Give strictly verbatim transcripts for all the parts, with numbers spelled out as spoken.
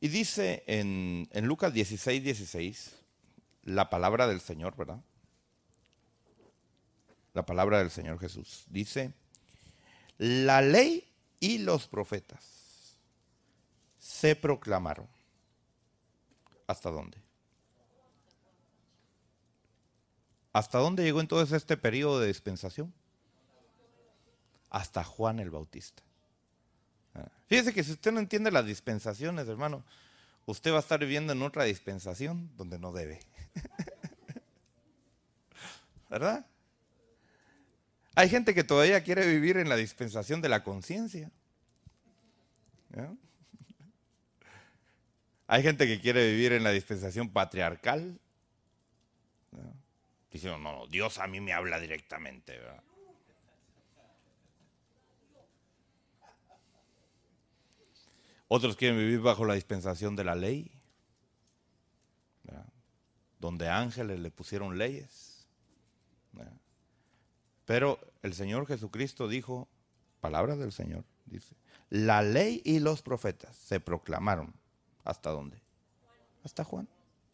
Y dice en, en Lucas dieciséis, dieciséis, la palabra del Señor, ¿verdad? La palabra del Señor Jesús. Dice, la ley y los profetas se proclamaron. ¿Hasta dónde? ¿Hasta dónde llegó entonces este periodo de dispensación? Hasta Juan el Bautista. Fíjese que si usted no entiende las dispensaciones, hermano, usted va a estar viviendo en otra dispensación donde no debe. ¿Verdad? Hay gente que todavía quiere vivir en la dispensación de la conciencia. ¿Ya? Hay gente que quiere vivir en la dispensación patriarcal. ¿Ya? Diciendo, no, no, Dios a mí me habla directamente, ¿verdad? Otros quieren vivir bajo la dispensación de la ley, ¿verdad? Donde ángeles le pusieron leyes, ¿verdad? Pero el Señor Jesucristo dijo, palabras del Señor, dice, la ley y los profetas se proclamaron. ¿Hasta dónde? Hasta Juan.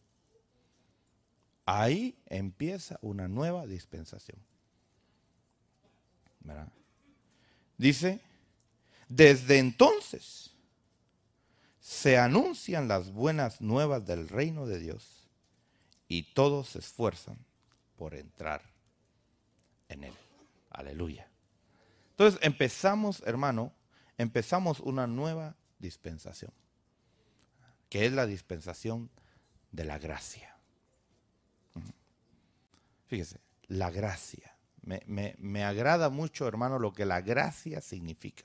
Ahí empieza una nueva dispensación, ¿verdad? Dice, desde entonces se anuncian las buenas nuevas del reino de Dios y todos se esfuerzan por entrar en él. Aleluya. Entonces empezamos, hermano, empezamos una nueva dispensación, que es la dispensación de la gracia. Fíjese, la gracia. Me, me, me agrada mucho, hermano, lo que la gracia significa.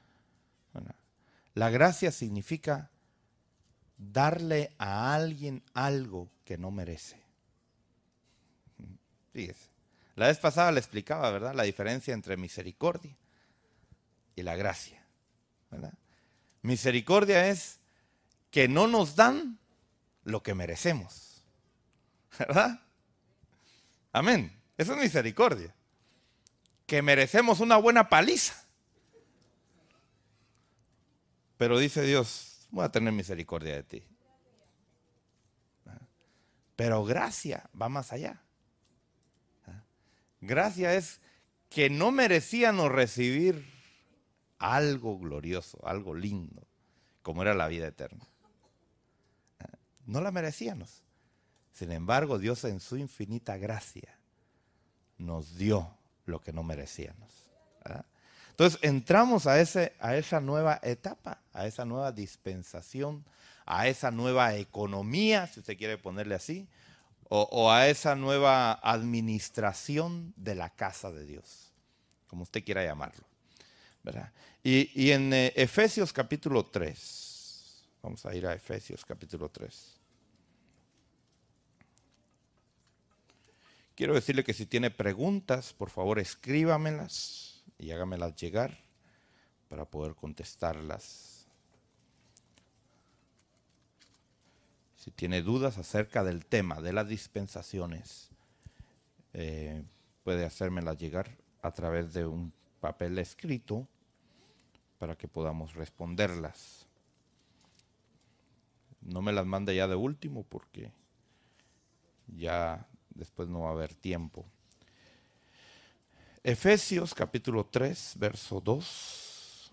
La gracia significa darle a alguien algo que no merece. Fíjese, la vez pasada le explicaba, ¿verdad?, la diferencia entre misericordia y la gracia, ¿verdad? Misericordia es que no nos dan lo que merecemos, ¿verdad? Amén. Eso es misericordia. Que merecemos una buena paliza. Pero dice Dios, voy a tener misericordia de ti. Pero gracia va más allá. Gracia es que no merecíamos recibir algo glorioso, algo lindo, como era la vida eterna. No la merecíamos. Sin embargo, Dios en su infinita gracia nos dio lo que no merecíamos, ¿verdad? Entonces entramos a, ese, a esa nueva etapa, a esa nueva dispensación, a esa nueva economía, si usted quiere ponerle así, o, o a esa nueva administración de la casa de Dios, como usted quiera llamarlo, ¿verdad? Y, y en eh, Efesios capítulo tres, vamos a ir a Efesios capítulo tres. Quiero decirle que si tiene preguntas, por favor escríbamelas y hágamelas llegar para poder contestarlas. Si tiene dudas acerca del tema de las dispensaciones, eh, puede hacérmelas llegar a través de un papel escrito para que podamos responderlas. No me las mande ya de último porque ya después no va a haber tiempo. Efesios capítulo tres, verso dos.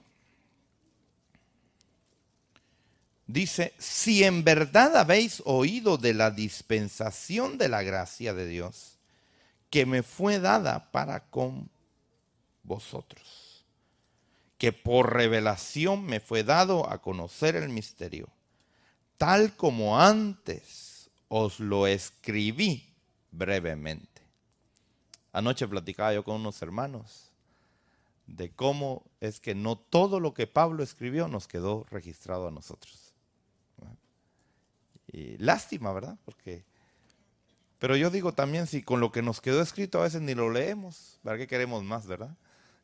Dice, si en verdad habéis oído de la dispensación de la gracia de Dios, que me fue dada para con vosotros, que por revelación me fue dado a conocer el misterio, tal como antes os lo escribí brevemente. Anoche platicaba yo con unos hermanos de cómo es que no todo lo que Pablo escribió nos quedó registrado a nosotros. Y lástima, ¿verdad? Porque, pero yo digo también, si con lo que nos quedó escrito a veces ni lo leemos, ¿para qué queremos más, verdad?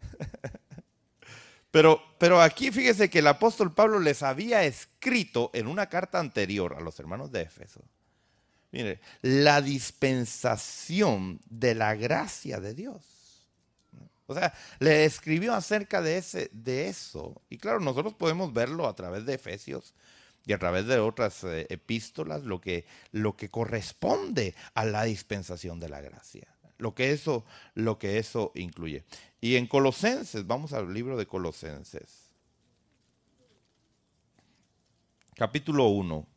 Pero, pero aquí fíjese que el apóstol Pablo les había escrito en una carta anterior a los hermanos de Éfeso. Mire, la dispensación de la gracia de Dios. O sea, le escribió acerca de, ese, de eso. Y claro, nosotros podemos verlo a través de Efesios y a través de otras eh, epístolas lo que, lo que corresponde a la dispensación de la gracia. Lo que, eso, lo que eso incluye. Y en Colosenses, vamos al libro de Colosenses. Capítulo uno.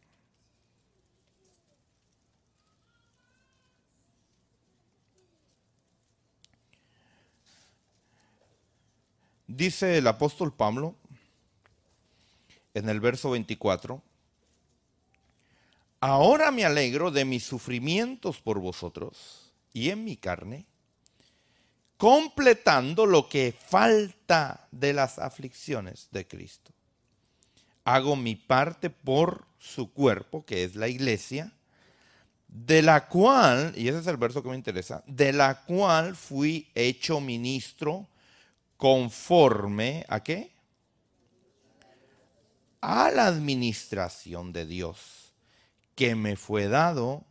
Dice el apóstol Pablo en el verso veinticuatro: ahora me alegro de mis sufrimientos por vosotros y en mi carne, completando lo que falta de las aflicciones de Cristo. Hago mi parte por su cuerpo, que es la iglesia, de la cual, y ese es el verso que me interesa, de la cual fui hecho ministro conforme ¿a qué? A la administración de Dios, que me fue dado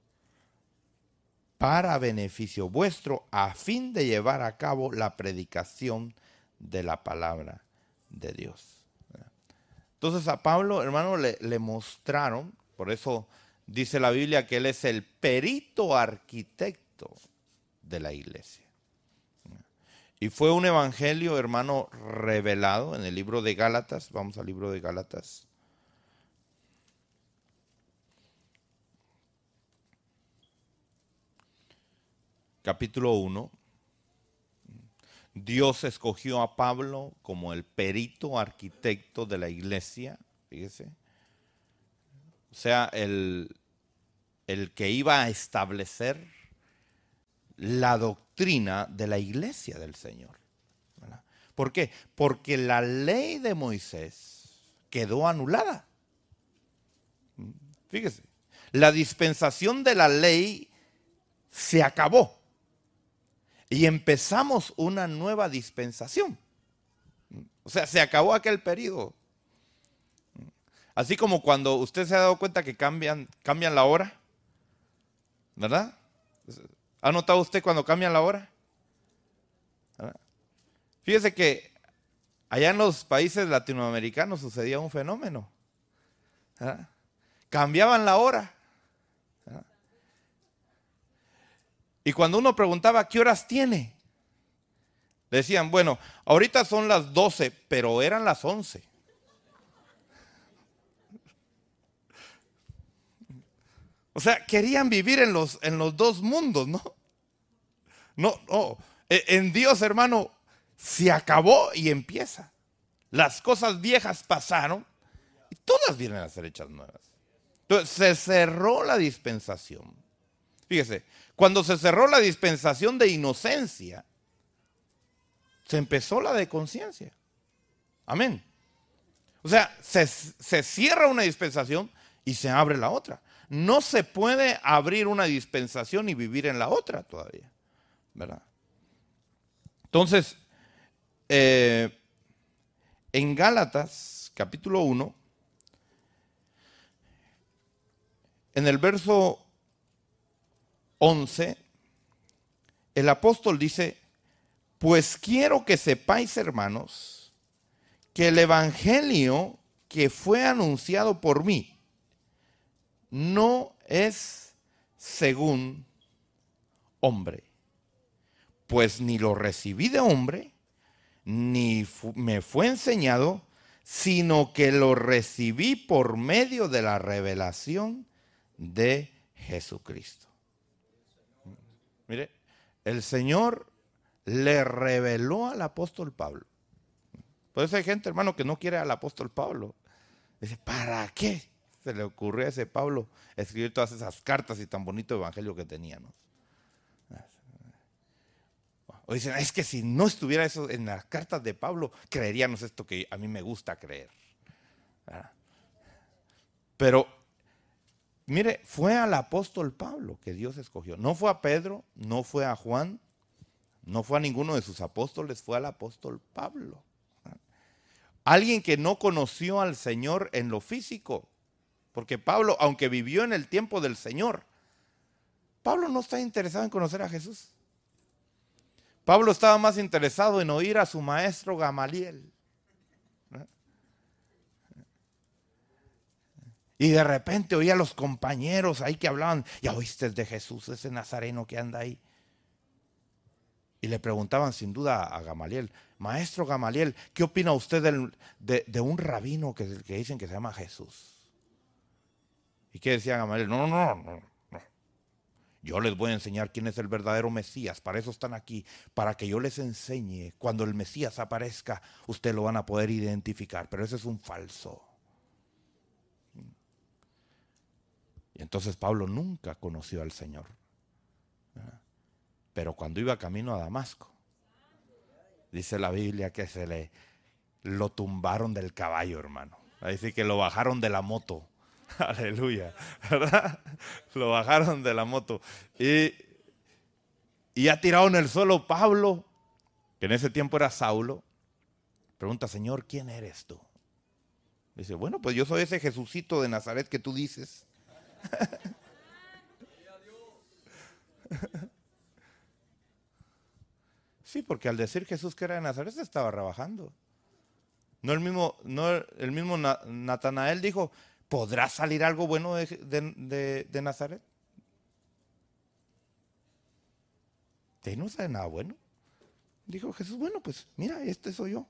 para beneficio vuestro, a fin de llevar a cabo la predicación de la palabra de Dios. Entonces a Pablo, hermano, le, le mostraron, por eso dice la Biblia que él es el perito arquitecto de la iglesia. Y fue un evangelio, hermano, revelado en el libro de Gálatas. Vamos al libro de Gálatas. Capítulo uno. Dios escogió a Pablo como el perito arquitecto de la iglesia. Fíjese. O sea, el, el que iba a establecer la doctrina de la iglesia del Señor. ¿Verdad? ¿Por qué? Porque la ley de Moisés quedó anulada. Fíjese, la dispensación de la ley se acabó y empezamos una nueva dispensación. O sea, se acabó aquel periodo. Así como cuando usted se ha dado cuenta que cambian, cambian la hora, ¿verdad? ¿Ha notado usted cuando cambian la hora? ¿Verdad? Fíjese que allá en los países latinoamericanos sucedía un fenómeno. ¿Verdad? Cambiaban la hora. ¿Verdad? Y cuando uno preguntaba, ¿qué horas tiene? Le decían, bueno, ahorita son las doce, pero eran las once. O sea, querían vivir en los, en los dos mundos, ¿no? No, no. En Dios, hermano, se acabó y empieza. Las cosas viejas pasaron y todas vienen a ser hechas nuevas. Entonces, se cerró la dispensación. Fíjese, cuando se cerró la dispensación de inocencia, se empezó la de conciencia. Amén. O sea, se, se cierra una dispensación y se abre la otra. No se puede abrir una dispensación y vivir en la otra todavía, ¿verdad? Entonces, eh, en Gálatas, capítulo uno, en el verso once, el apóstol dice, pues quiero que sepáis, hermanos, que el evangelio que fue anunciado por mí no es según hombre, pues ni lo recibí de hombre, ni fu- me fue enseñado, sino que lo recibí por medio de la revelación de Jesucristo. Mire, el Señor le reveló al apóstol Pablo. Por eso hay gente, hermano, que no quiere al apóstol Pablo. Dice, ¿para qué se le ocurrió a ese Pablo escribir todas esas cartas y tan bonito evangelio que tenía, ¿no? O dicen, es que si no estuviera eso en las cartas de Pablo, creeríamos esto que a mí me gusta creer. ¿Verdad? Pero, mire, fue al apóstol Pablo que Dios escogió. No fue a Pedro, no fue a Juan, no fue a ninguno de sus apóstoles, fue al apóstol Pablo. Alguien que no conoció al Señor en lo físico. Porque Pablo, aunque vivió en el tiempo del Señor, Pablo no está interesado en conocer a Jesús. Pablo estaba más interesado en oír a su maestro Gamaliel. Y de repente oía a los compañeros ahí que hablaban, ya oíste de Jesús, ese nazareno que anda ahí. Y le preguntaban sin duda a Gamaliel, maestro Gamaliel, ¿qué opina usted del, de, de un rabino que, que dicen que se llama Jesús? ¿Y qué decía Gamaliel? No, no, no, no. Yo les voy a enseñar quién es el verdadero Mesías, para eso están aquí, para que yo les enseñe. Cuando el Mesías aparezca, ustedes lo van a poder identificar, pero ese es un falso. Y entonces Pablo nunca conoció al Señor. Pero cuando iba camino a Damasco, dice la Biblia que se le lo tumbaron del caballo, hermano. Ahí sí que lo bajaron de la moto. Aleluya, ¿verdad? Lo bajaron de la moto. Y, y ha tirado en el suelo Pablo, que en ese tiempo era Saulo. Pregunta, Señor, ¿quién eres tú? Dice, bueno, pues yo soy ese Jesucito de Nazaret que tú dices. Sí, porque al decir Jesús que era de Nazaret se estaba rebajando. No el mismo, no el mismo Natanael dijo, ¿podrá salir algo bueno de, de, de, de Nazaret? De no sabe nada bueno. Dijo Jesús, bueno, pues mira, este soy yo.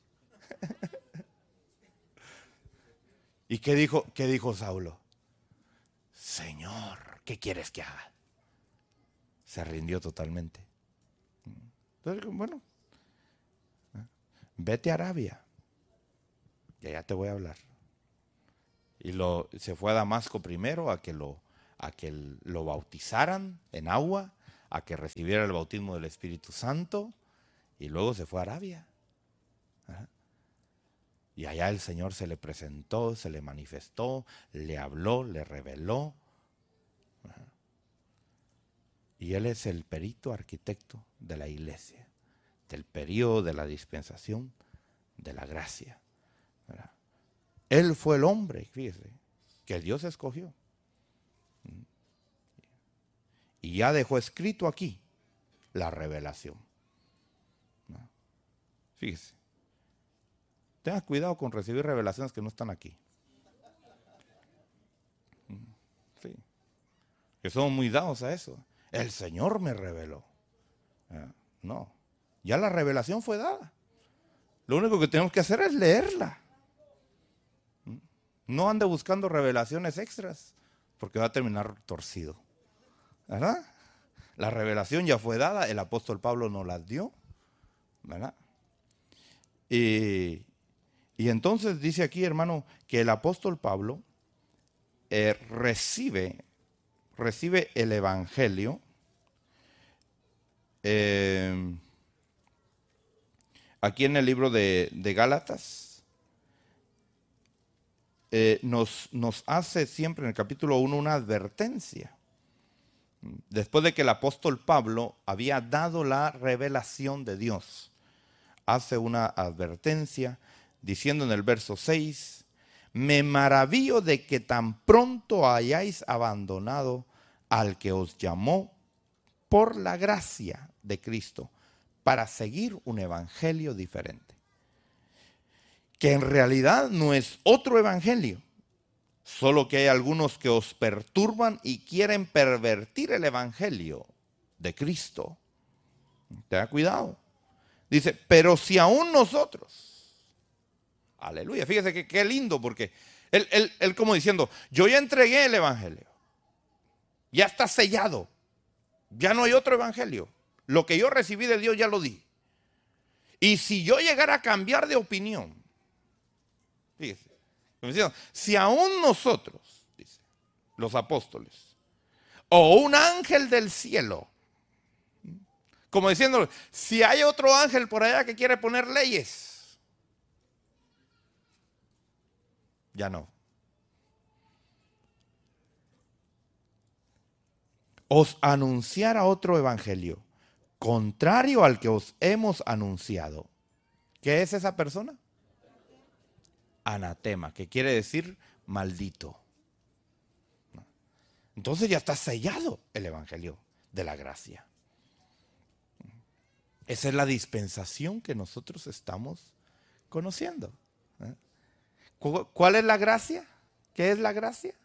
¿Y qué dijo, qué dijo Saulo? Señor, ¿qué quieres que haga? Se rindió totalmente. Entonces, bueno, vete a Arabia y allá te voy a hablar. Y lo, se fue a Damasco primero a que, lo, a que lo bautizaran en agua, a que recibiera el bautismo del Espíritu Santo, y luego se fue a Arabia. ¿Ah? Y allá el Señor se le presentó, se le manifestó, le habló, le reveló. ¿Ah? Y Él es el perito arquitecto de la iglesia, del periodo de la dispensación de la gracia. ¿Verdad? Él fue el hombre, fíjese, que Dios escogió. Y ya dejó escrito aquí la revelación. ¿No? Fíjese. Tenga cuidado con recibir revelaciones que no están aquí. Sí. Que somos muy dados a eso. El Señor me reveló. No. Ya la revelación fue dada. Lo único que tenemos que hacer es leerla. No ande buscando revelaciones extras, porque va a terminar torcido. ¿Verdad? La revelación ya fue dada, el apóstol Pablo nos la dio. ¿Verdad? Y, y entonces dice aquí, hermano, que el apóstol Pablo eh, recibe, recibe el evangelio. Eh, aquí en el libro de, de Gálatas, eh, nos, nos hace siempre en el capítulo uno una advertencia. Después de que el apóstol Pablo había dado la revelación de Dios, hace una advertencia diciendo en el verso seis, me maravillo de que tan pronto hayáis abandonado al que os llamó por la gracia de Cristo para seguir un evangelio diferente. Que en realidad no es otro evangelio, solo que hay algunos que os perturban y quieren pervertir el evangelio de Cristo. Tenga cuidado. Dice, pero si aún nosotros, aleluya, fíjese que qué lindo, porque él, él, él como diciendo, yo ya entregué el evangelio, ya está sellado, ya no hay otro evangelio, lo que yo recibí de Dios ya lo di. Y si yo llegara a cambiar de opinión, fíjese, si aún nosotros, dice, los apóstoles, o un ángel del cielo, como diciendo, si hay otro ángel por allá que quiere poner leyes, ya no. Os anunciara otro evangelio, contrario al que os hemos anunciado. ¿Qué es esa persona? Anatema, que quiere decir maldito. Entonces ya está sellado el evangelio de la gracia. Esa es la dispensación que nosotros estamos conociendo. ¿Cuál es la gracia? ¿Qué es la gracia?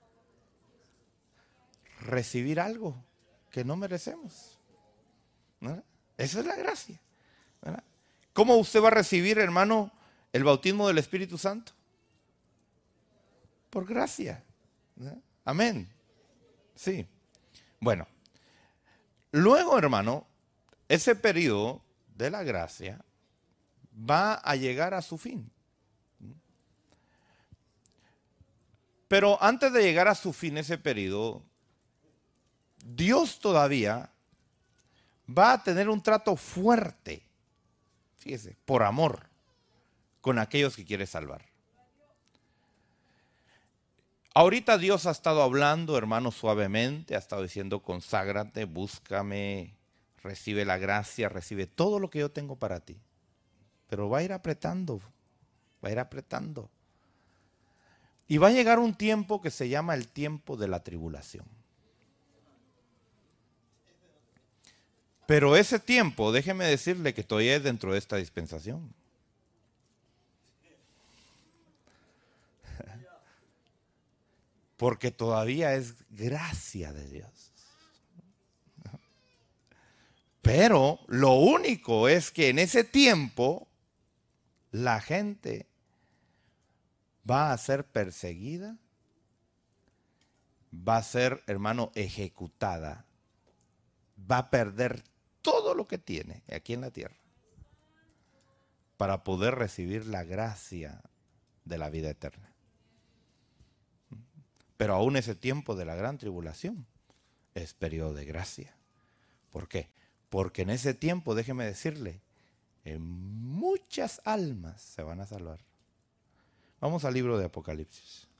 Recibir algo que no merecemos, ¿verdad? Eso es la gracia, ¿verdad? ¿Cómo usted va a recibir, hermano, el bautismo del Espíritu Santo? Por gracia, ¿verdad? Amén. Sí. Bueno, luego, hermano, ese periodo de la gracia va a llegar a su fin. Pero antes de llegar a su fin ese periodo, Dios todavía va a tener un trato fuerte, fíjese, por amor, con aquellos que quiere salvar. Ahorita Dios ha estado hablando, hermano, suavemente, ha estado diciendo, conságrate, búscame, recibe la gracia, recibe todo lo que yo tengo para ti. Pero va a ir apretando, va a ir apretando. Y va a llegar un tiempo que se llama el tiempo de la tribulación. Pero ese tiempo, déjeme decirle que todavía es dentro de esta dispensación. Porque todavía es gracia de Dios. Pero lo único es que en ese tiempo la gente va a ser perseguida, va a ser, hermano, ejecutada, va a perder todo lo que tiene aquí en la tierra para poder recibir la gracia de la vida eterna. Pero aún ese tiempo de la gran tribulación es periodo de gracia. ¿Por qué? Porque en ese tiempo, déjeme decirle, muchas almas se van a salvar. Vamos al libro de Apocalipsis.